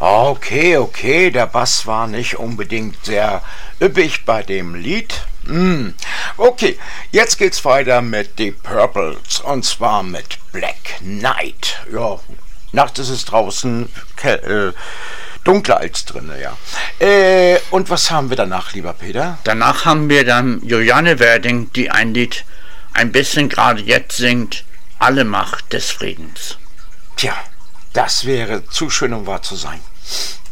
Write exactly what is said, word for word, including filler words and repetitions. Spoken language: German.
Okay, okay, der Bass war nicht unbedingt sehr üppig bei dem Lied. Mm. Okay, jetzt geht's weiter mit Deep Purples und zwar mit Black Knight. Ja, nachts ist es draußen äh, dunkler als drinnen, ja. Äh, und was haben wir danach, lieber Peter? Danach haben wir dann Juliane Werding, die ein Lied ein bisschen gerade jetzt singt, Alle Macht des Friedens. Tja, das wäre zu schön, um wahr zu sein.